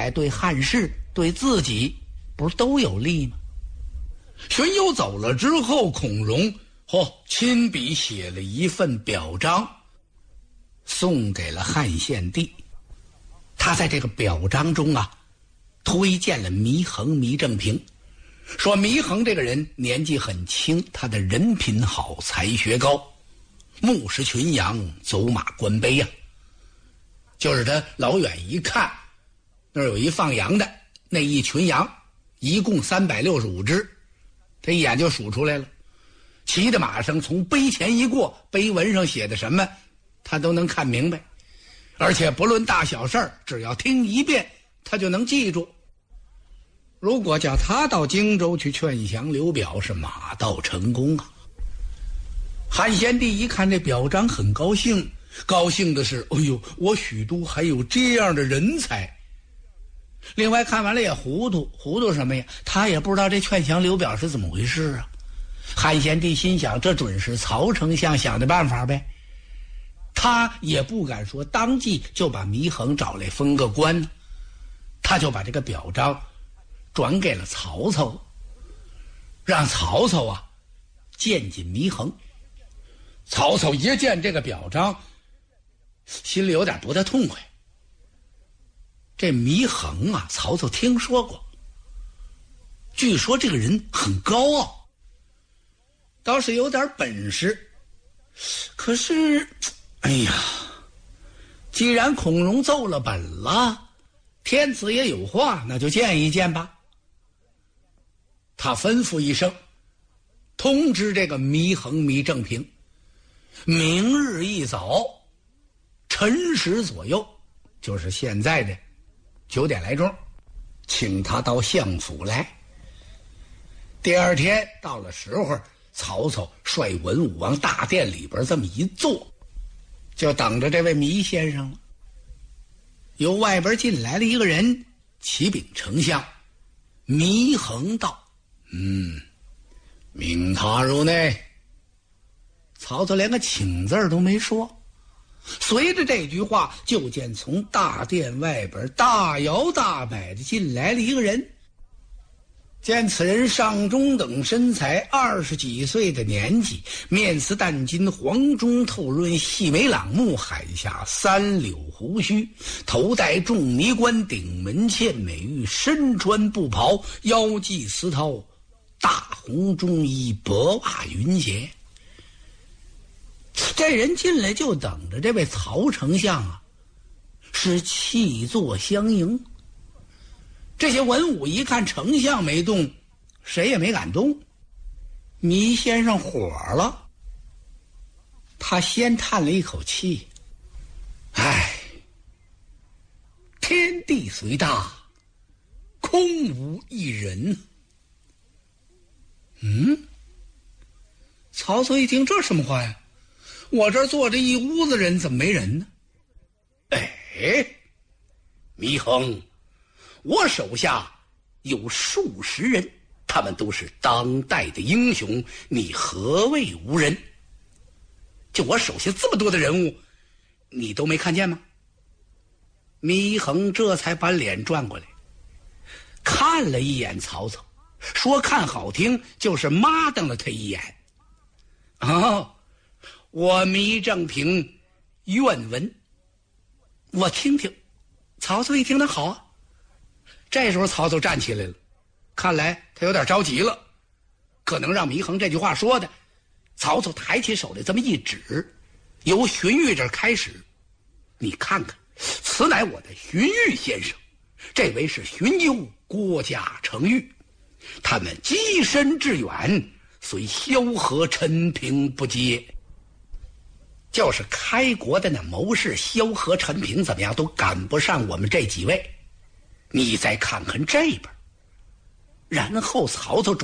来对汉室对自己不是都有利吗？荀攸走了之后，孔融亲笔写了一份表彰，送给了汉献帝。他在这个表彰中推荐了祢衡、祢正平，说祢衡这个人年纪很轻，他的人品好，才学高，目视群羊，走马观碑呀。就是他老远一看，那儿有一放羊的，那一群羊一共365只，他一眼就数出来了。骑的马上从碑前一过，碑文上写的什么他都能看明白，而且不论大小事儿，只要听一遍他就能记住。如果叫他到荆州去劝降刘表，是马到成功啊。汉献帝一看这表彰很高兴，高兴的是，哎呦，我许都还有这样的人才。另外看完了也糊涂，糊涂什么呀？他也不知道这劝降刘表是怎么回事啊。汉献帝心想，这准是曹丞相想的办法呗。他也不敢说当即就把祢衡找来封个官，他就把这个表彰转给了曹操，让曹操见见祢衡。曹操一见这个表彰，心里有点不太痛快。这祢衡曹操听说过，据说这个人很高傲，倒是有点本事。可是哎呀，既然孔融奏了本了，天子也有话，那就见一见吧。他吩咐一声，通知这个祢衡、祢正平，明日一早辰时左右，就是现在的9点来钟，请他到相府来。第二天到了时候，曹操率文武往大殿里边这么一坐，就等着这位祢先生了。由外边进来了一个人，启禀丞相。祢衡道：命他入内。曹操连个请字都没说，随着这句话，就见从大殿外边大摇大摆的进来了一个人。见此人上中等身材，20几岁的年纪，面似淡金，黄中透润，细眉朗目，海下3绺胡须，头戴重泥冠，顶门嵌美玉，身穿布袍，腰系丝绦，大红中衣，薄袜云鞋。这人进来就等着这位曹丞相是气坐相迎。这些文武一看丞相没动，谁也没敢动。祢先生火了，他先叹了一口气，天地虽大，空无一人。曹操一听，这什么话呀？我这儿坐着一屋子人，怎么没人呢？祢衡，我手下有数十人，他们都是当代的英雄，你何谓无人？就我手下这么多的人物，你都没看见吗？祢衡这才把脸转过来，看了一眼曹操，说看好听就是妈瞪了他一眼。我祢正平愿闻，我听听。曹操一听，那好啊。这时候曹操站起来了，看来他有点着急了，可能让祢衡这句话说的。曹操抬起手来这么一指，由荀彧这儿开始，你看看，此乃我的荀彧先生，这位是荀攸、郭嘉、程昱，他们跻身致远，虽萧何、陈平不接。就是开国的那谋士萧何、陈平怎么样都赶不上我们这几位。你再看看这边，然后曹操